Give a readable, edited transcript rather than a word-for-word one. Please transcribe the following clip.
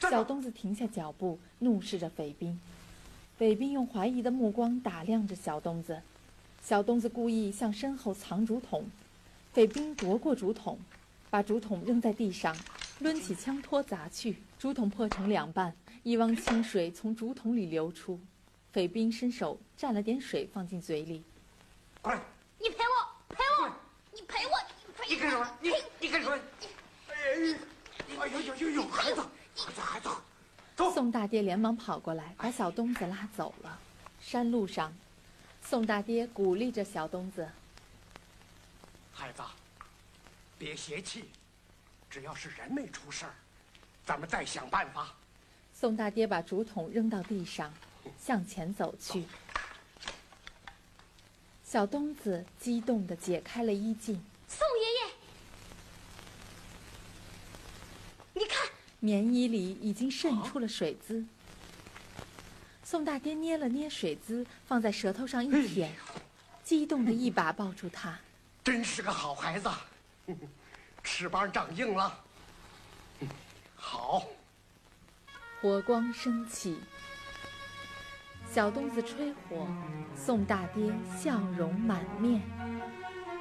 小东子停下脚步，怒视着匪兵。匪兵用怀疑的目光打量着小东子。小东子故意向身后藏竹筒，匪兵夺过竹筒，把竹筒扔在地上，抡起枪托砸去，竹筒破成两半，一汪清水从竹筒里流出。匪兵伸手蘸了点水放进嘴里。 过来， 你赔我，赔我，你赔我， 你干什么？你干什么？哎呦，孩子，走！ 宋大爹连忙跑过来，把小东子拉走了。山路上，宋大爹鼓励着小东子：“ 孩子，别泄气，只要是人没出事儿，咱们再想办法。” 宋大爹把竹筒扔到地上，向前走去。小东子激动地解开了衣襟。 宋爷爷，你看， 棉衣里已经渗出了水渍。宋大爹捏了捏水渍，放在舌头上一舔，激动地一把抱住他。 真是个好孩子，翅膀长硬了。好。 火光升起，小东子吹火，宋大爹笑容满面。